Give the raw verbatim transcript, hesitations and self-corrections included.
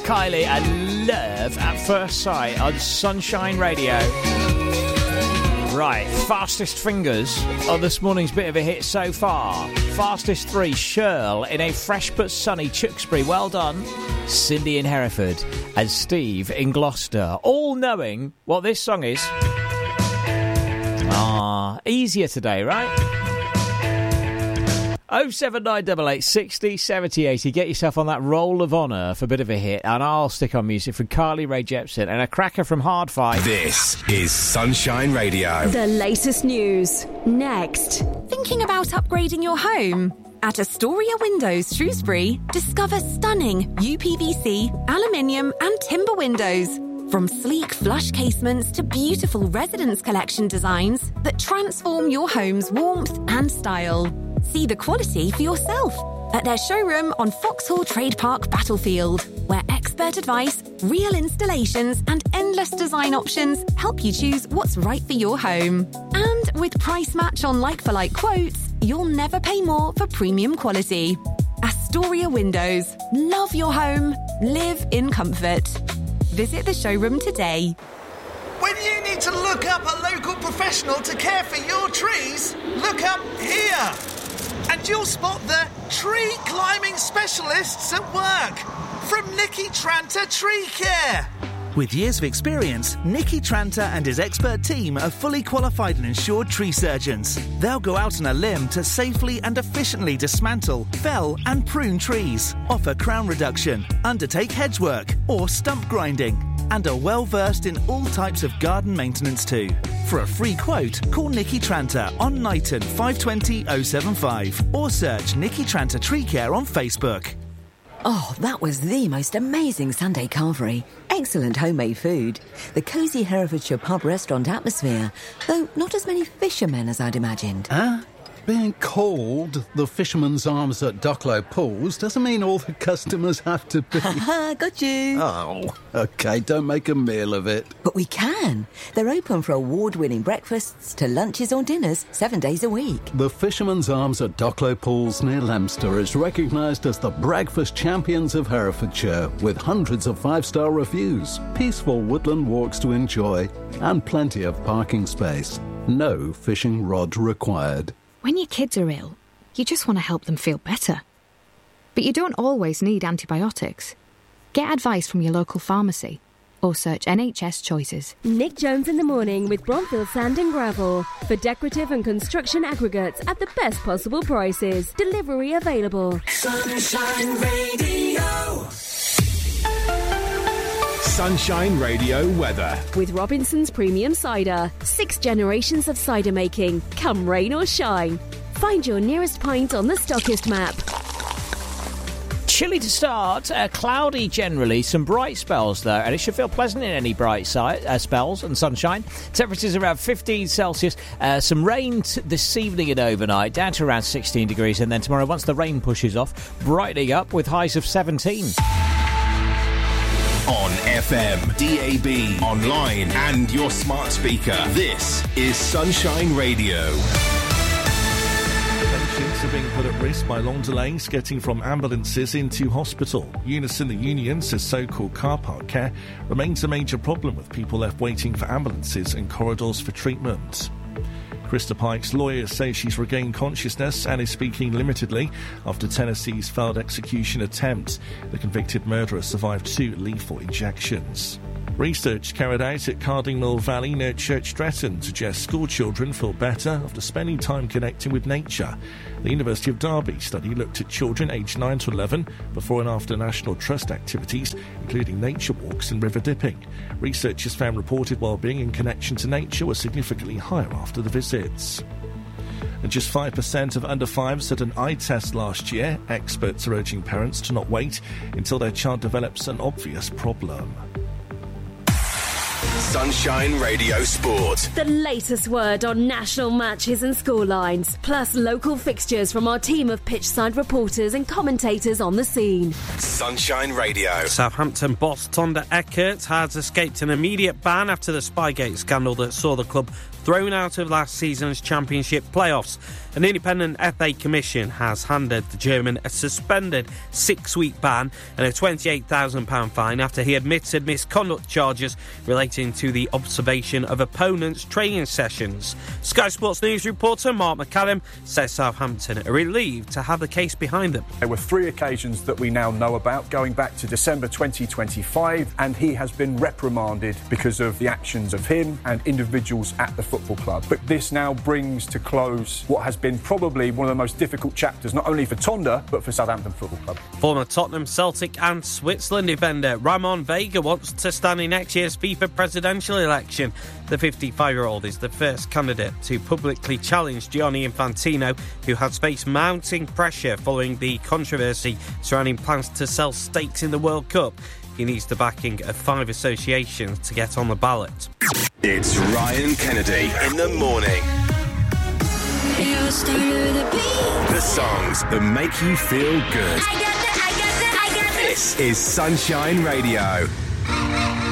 Kylie and Love at First Sight on Sunshine Radio. Right, Fastest Fingers on this morning's bit of a hit so far. Fastest three, Shirl in a fresh but sunny Tewkesbury. Well done. Cindy in Hereford and Steve in Gloucester. All knowing what this song is. Ah, easier today, right? oh seven nine eight eight sixty seventy eighty. Get yourself on that roll of honour for a bit of a hit, and I'll stick on music from Carly Rae Jepsen and a cracker from Hard Fight. This is Sunshine Radio. The latest news next. Thinking about upgrading your home? At Astoria Windows Shrewsbury, discover stunning U P V C, aluminium and timber windows. From sleek flush casements to beautiful residence collection designs that transform your home's warmth and style. See the quality for yourself at their showroom on Foxhall Trade Park Battlefield, where expert advice, real installations and endless design options help you choose what's right for your home. And with price match on like-for-like quotes, you'll never pay more for premium quality. Astoria Windows. Love your home. Live in comfort. Visit the showroom today. When you need to look up a local professional to care for your trees, look up here. And you'll spot the tree climbing specialists at work from Nicky Tranter Tree Care. With years of experience, Nicky Tranter and his expert team are fully qualified and insured tree surgeons. They'll go out on a limb to safely and efficiently dismantle, fell and prune trees, offer crown reduction, undertake hedge work or stump grinding, and are well versed in all types of garden maintenance too. For a free quote, call Nicky Tranter on Knighton five two zero oh seven five or search Nicky Tranter Tree Care on Facebook. Oh, that was the most amazing Sunday carvery. Excellent homemade food. The cosy Herefordshire pub restaurant atmosphere, though not as many fishermen as I'd imagined. Huh? Being called the Fisherman's Arms at Ducklow Pools doesn't mean all the customers have to be... Ha ha, got you. Oh, OK, don't make a meal of it. But we can. They're open for award-winning breakfasts to lunches or dinners seven days a week. The Fisherman's Arms at Ducklow Pools near Leominster is recognised as the breakfast champions of Herefordshire, with hundreds of five-star reviews, peaceful woodland walks to enjoy, and plenty of parking space. No fishing rod required. When your kids are ill, you just want to help them feel better. But you don't always need antibiotics. Get advice from your local pharmacy or search N H S Choices. Nick Jones in the morning with Bronfield Sand and Gravel. For decorative and construction aggregates at the best possible prices. Delivery available. Sunshine Radio. Sunshine Radio weather. With Robinson's Premium Cider. Six generations of cider making. Come rain or shine. Find your nearest pint on the Stockist map. Chilly to start, uh, cloudy generally, some bright spells though, and it should feel pleasant in any bright side, uh, spells and sunshine. Temperatures around fifteen Celsius, uh, some rain t- this evening and overnight, down to around sixteen degrees, and then tomorrow, once the rain pushes off, brightening up with highs of seventeen. On F M, D A B, online and your smart speaker. This is Sunshine Radio. Patients are being put at risk by long delays getting from ambulances into hospital. Unison, the union, says so-called car park care remains a major problem with people left waiting for ambulances in corridors for treatment. Krista Pike's lawyers say she's regained consciousness and is speaking limitedly after Tennessee's failed execution attempt. The convicted murderer survived two lethal injections. Research carried out at Cardinal Valley near Church Stretton suggests school children feel better after spending time connecting with nature. The University of Derby study looked at children aged nine to eleven before and after National Trust activities, including nature walks and river dipping. Researchers found reported well-being in connection to nature was significantly higher after the visits. And just five percent of under fives had an eye test last year. Experts are urging parents to not wait until their child develops an obvious problem. Sunshine Radio Sport. The latest word on national matches and scorelines, plus local fixtures from our team of pitchside reporters and commentators on the scene. Sunshine Radio. Southampton boss Tonda Eckert has escaped an immediate ban after the Spygate scandal that saw the club thrown out of last season's Championship playoffs. An independent F A commission has handed the German a suspended six-week ban and a twenty-eight thousand pounds fine after he admitted misconduct charges relating to the observation of opponents' training sessions. Sky Sports News reporter Mark McAdam says Southampton are relieved to have the case behind them. There were three occasions that we now know about going back to December twenty twenty-five, and he has been reprimanded because of the actions of him and individuals at the football club. But this now brings to close what has been probably one of the most difficult chapters, not only for Tonda, but for Southampton Football Club. Former Tottenham, Celtic and Switzerland defender Ramon Vega wants to stand in next year's FIFA presidential election. The fifty-five-year-old is the first candidate to publicly challenge Gianni Infantino, who has faced mounting pressure following the controversy surrounding plans to sell stakes in the World Cup. He needs the backing of five associations to get on the ballot. It's Ryan Kennedy in the morning. The songs that make you feel good. This is Sunshine Radio.